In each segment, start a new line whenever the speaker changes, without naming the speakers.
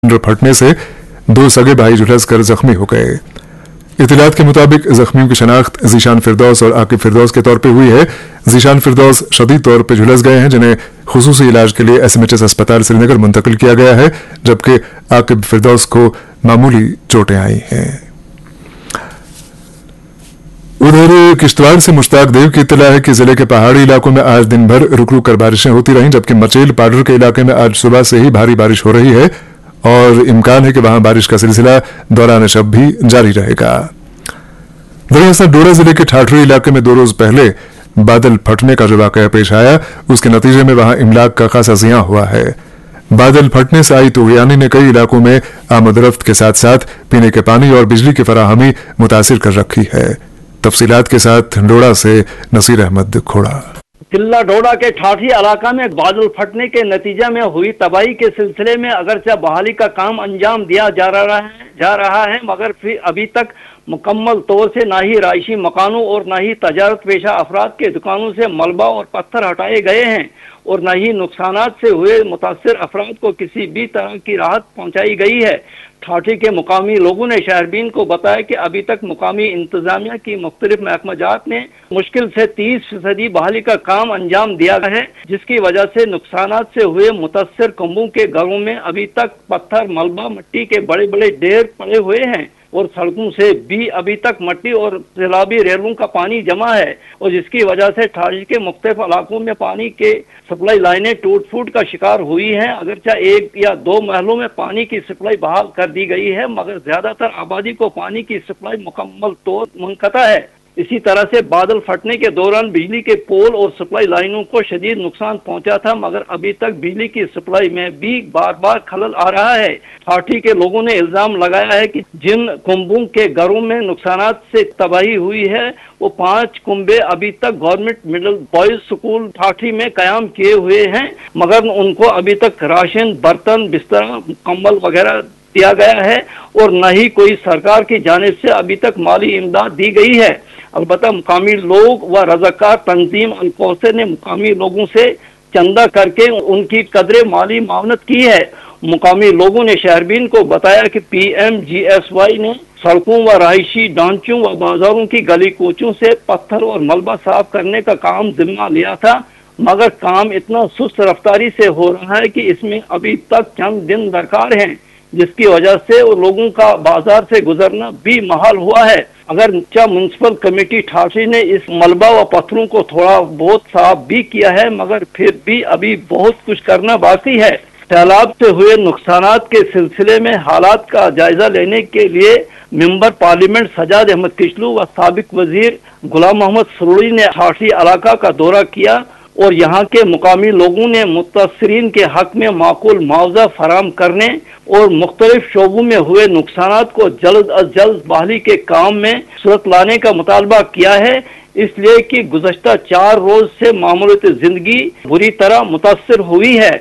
फटने से 2 सगे भाई झुलसकर जख्मी हो गए। इत्तलात के मुताबिक जख्मियों की शनाख्त जीशान फिरदौस और आकिब फिरदौस के तौर पर हुई है। जीशान फिरदौस शदीद तौर पर झुलस गए हैं, जिन्हें खुसूसी इलाज के लिए SMHS अस्पताल श्रीनगर मुंतकिल किया गया है, जबकि आकिब फिरदौस को मामूली चोटें आई हैं। उधर किश्तवाड़ से मुश्ताक देव की इत्तला है कि जिले के पहाड़ी इलाकों में आज दिन भर रुक रुक कर बारिशें होती रहीं, जबकि मचेल पाडर के इलाके में आज सुबह से ही भारी बारिश हो रही है और इम्कान है कि वहां बारिश का सिलसिला दौरान शब भी जारी रहेगा। दरअसल डोडा जिले के ठाठरी इलाके में 2 रोज पहले बादल फटने का जो वाकया पेश आया, उसके नतीजे में वहां इमलाक का खासा ज़ियां हुआ है। बादल फटने से आई तूफ़ानी ने कई इलाकों में आमदरफ्त के साथ साथ पीने के पानी और बिजली की फराहमी मुतासिर कर रखी है। तफसीलात के साथ डोडा से नसीर अहमद खोड़ा।
जिला डोडा के ठाठी इलाका में बादल फटने के नतीजे में हुई तबाही के सिलसिले में अगरचे बहाली का काम अंजाम दिया जा रहा है मगर फिर अभी तक मुकम्मल तौर से ना ही राइशी मकानों और ना ही तजारत पेशा अफराद के दुकानों से मलबा और पत्थर हटाए गए हैं और न ही नुकसानात से हुए मुतासिर अफराद को किसी भी तरह की राहत पहुंचाई गई है। ठाठी के मुकामी लोगों ने शहरबीन को बताया कि अभी तक मुकामी इंतजामिया की मुख्तलिफ महकमाजात ने मुश्किल से 30% बहाली का काम अंजाम दिया है, जिसकी वजह से नुकसानात से हुए मुतासिर कुंबों के घरों में अभी तक पत्थर, मलबा, मिट्टी के बड़े बड़े ढेर पड़े हुए हैं और सड़कों से भी अभी तक मिट्टी और सैलाबी रेलों का पानी जमा है और जिसकी वजह से ठाठी के मुख्तलिफ इलाकों में पानी के सप्लाई लाइनें टूट फूट का शिकार हुई हैं। अगरचे 1 या 2 महलों में पानी की सप्लाई बहाल कर दी गई है मगर ज्यादातर आबादी को पानी की सप्लाई मुकम्मल तौर मुनक़ता है। इसी तरह से बादल फटने के दौरान बिजली के पोल और सप्लाई लाइनों को शदीद नुकसान पहुंचा था मगर अभी तक बिजली की सप्लाई में भी बार बार खलल आ रहा है। ठाठी के लोगों ने इल्जाम लगाया है कि जिन कुंबों के घरों में नुकसानात से तबाही हुई है वो 5 कुंबे अभी तक गवर्नमेंट मिडिल बॉयज स्कूल ठाठी में कायम किए हुए हैं मगर उनको अभी तक राशन, बर्तन, बिस्तरा, कंबल वगैरह दिया गया है और न ही कोई सरकार की जानिब से अभी तक माली इमदाद दी गई है। अलबत्ता मुकामी लोग व रज़ाकार तंजीम अल-कौसर ने मुकामी लोगों से चंदा करके उनकी कदरे माली मावनत की है। मुकामी लोगों ने शहरबीन को बताया कि PMGSY ने सड़कों व रहायशी ढांचों व बाजारों की गली कूचों से पत्थर और मलबा साफ करने का काम जिम्मा लिया था मगर काम इतना सुस्त रफ्तारी से हो रहा है कि इसमें अभी तक चंद दिन दरकार हैं, जिसकी वजह से लोगों का बाजार से गुजरना भी महाल हुआ है। अगर म्युनिसिपल कमेटी ठाठी ने इस मलबा व पत्थरों को थोड़ा बहुत साफ भी किया है मगर फिर भी अभी बहुत कुछ करना बाकी है। सैलाब से हुए नुकसानात के सिलसिले में हालात का जायजा लेने के लिए मेंबर पार्लियामेंट सजाद अहमद किचलू व साबिक वजीर गुलाम मोहम्मद सरूरी ने ठाठी इलाका का दौरा किया और यहाँ के मुकामी लोगों ने मुतासरीन के हक में माकूल मुआवजा फराम करने और मुख्तलिफ शोबों में हुए नुकसानात को जल्द अज जल्द बहाली के काम में सूरत लाने का मुतालबा किया है, इसलिए कि गुज़श्ता 4 रोज से मामूलियत जिंदगी बुरी तरह मुतासर हुई है।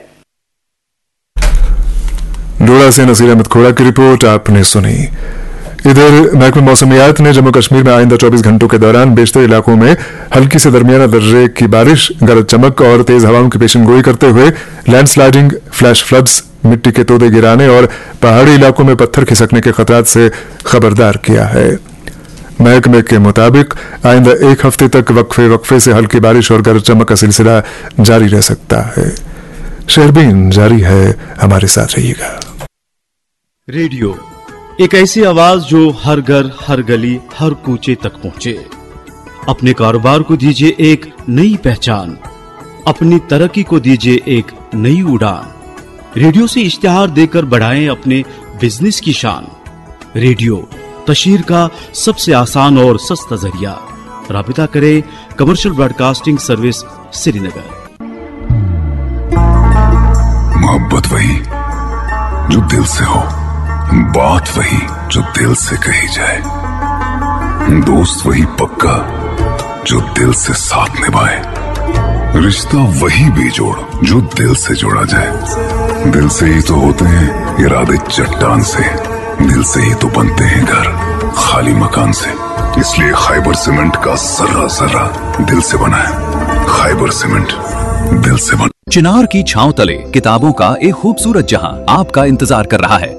डोडा से नसीर अहमद खोड़ा की रिपोर्ट आपने सुनी। इधर महकमा मौसमियात ने जम्मू कश्मीर में आइंदा 24 घंटों के दौरान बेशतर इलाकों में हल्की से दरमियाना दर्जे की बारिश, गरज चमक और तेज हवाओं की पेशिनगोई करते हुए लैंडस्लाइडिंग, फ्लैश फ्लड्स, मिट्टी के तोदे गिराने और पहाड़ी इलाकों में पत्थर खिसकने के खतरात से खबरदार किया है। महकमे के मुताबिक आइंदा 1 हफ्ते तक वक्फे से हल्की बारिश और गरज चमक का सिलसिला जारी रह सकता है। शहरबीन जारी है, हमारे साथ रहिएगा।
रेडियो एक ऐसी आवाज जो हर घर, हर गली, हर कूचे तक पहुंचे। अपने कारोबार को दीजिए एक नई पहचान, अपनी तरक्की को दीजिए एक नई उड़ान। रेडियो से इश्तिहार देकर बढ़ाएं अपने बिजनेस की शान। रेडियो तशहीर का सबसे आसान और सस्ता जरिया। राबिता करें कमर्शियल ब्रॉडकास्टिंग सर्विस श्रीनगर।
मोहब्बत वही जो दिल से हो, बात वही जो दिल से कही जाए, दोस्त वही पक्का जो दिल से साथ निभाए, रिश्ता वही बेजोड़ जो दिल से जोड़ा जाए। दिल से ही तो होते हैं इरादे चट्टान से, दिल से ही तो बनते हैं घर खाली मकान से। इसलिए खैबर सीमेंट का जर्रा जर्रा दिल से बना है। खैबर सीमेंट दिल से बना।
चिनार की छांव तले किताबों का एक खूबसूरत जहां आपका इंतजार कर रहा है।